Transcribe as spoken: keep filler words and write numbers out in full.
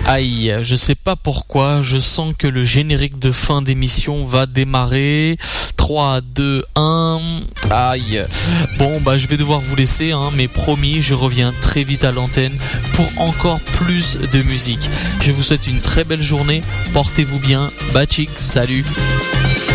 Aïe, je sais pas pourquoi, je sens que le générique de fin d'émission va démarrer. trois, deux, un... Aïe. Bon, bah je vais devoir vous laisser, hein, mais promis, je reviens très vite à l'antenne pour encore plus de musique. Je vous souhaite une très belle journée, portez-vous bien, Bachik, salut.